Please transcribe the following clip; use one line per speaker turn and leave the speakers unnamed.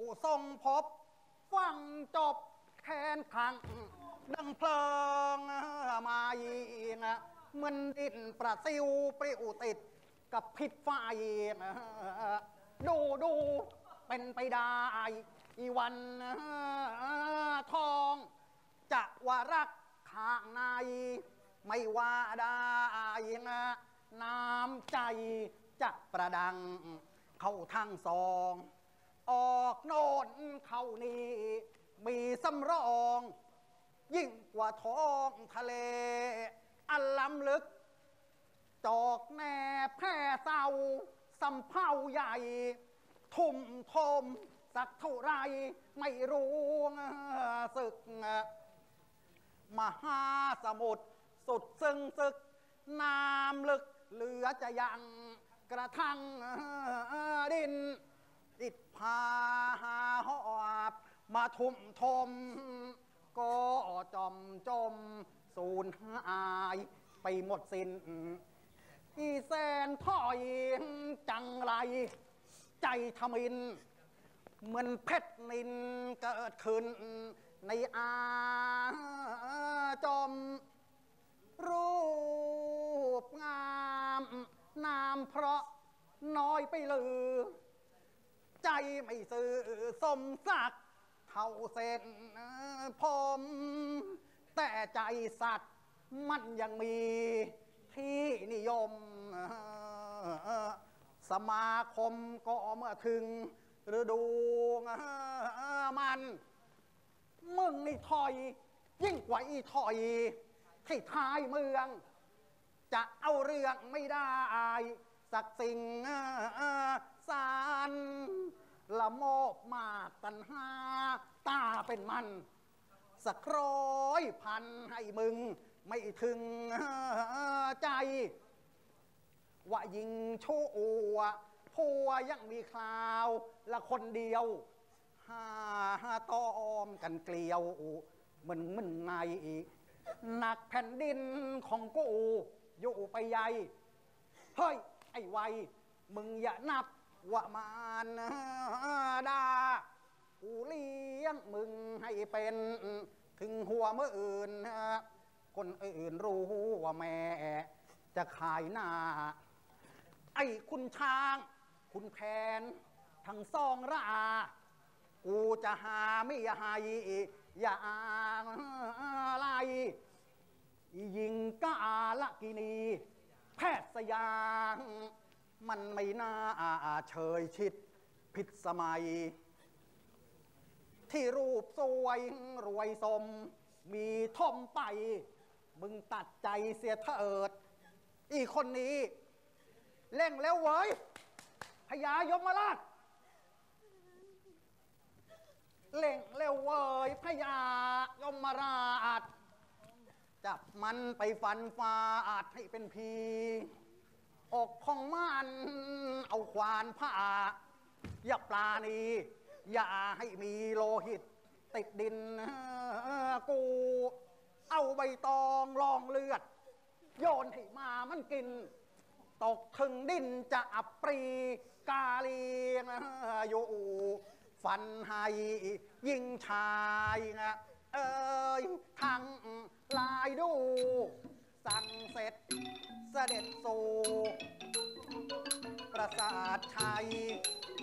ทรงพบฟังจบแค้นขังดังเพลิงมาอีกเหมือนดินประซิวปริวติดกับพิษไฟดูเป็นไปได้อีวันทองจะว่ารักข้างในไม่ว่าได้น้ำใจจะประดังเข้าทั้งสองออกโน่นเข้านี่มีสำรองยิ่งกว่าท้องทะเลอันล้ำลึกจอกแน่แพร่เศร้าสำเภาใหญ่ทุ่มทมสักเท่าไรไม่รู้สึกมหาสมุทรสุดซึ้งซึกน้ำลึกเหลือจะยังกระทั่งดินอิดพาหอบมาทุ่มทมก็จมสูญหายไปหมดสิ้นอีแสนถอยจังไรใจทมินเหมือนเพชรนินเกิดขึ้นในจมรูปงามนามเพราะน้อยไปลือใจไม่สื่อสมศักดิ์เท่าเส้นผมแต่ใจสัตว์มันยังมีที่นิยมสมาคมก็เมื่อถึงฤดูมันมึงนี่ถอยยิ่งกว่าอีถอยที่ท้ายเมืองจะเอาเรื่องไม่ได้สักสิ่งสารละโมบมากตันหาตาเป็นมันสัก100,000ให้มึงไม่ถึงใจว่ายิงชั่วผัวยังมีคราวละคนเดียวหาตอมกันเกลียวมึนไงหนักแผ่นดินของกูอยู่ไปใหญ่เฮ้ยไอ้ไวมึงอย่านับว่ามารดากูเลี้ยงมึงให้เป็นถึงหัวเมื่ออื่นคนอื่นรู้ว่าแม่จะขายหน้าไอ้คุณช้างคุณแผนทั้งสองรากูจะหาไม่ให้อย่าอะไรยิงกาละกินีแพทย์สยางมันไม่น่าเฉยชิดผิดสมัยที่รูปสวยรวยสมมีทมไปมึงตัดใจเสียเถิดอีคนนี้เร่งแล้วเว้ยพญายมราชเร่งเร็วเว้ยพญายมราชจับมันไปฟันฟาดให้เป็นพีอกของมันเอาควานผ้าอย่าปลาณีอย่าให้มีโลหิตติดดินกูเอาใบตองรองเลือดโยนให้มามันกินตกถึงดินจะอับปรีกาลีอยู่ฟันให้ยิงชายทั้งลายดูสั่งเสร็จเสด็จสู่ปราสาทชัย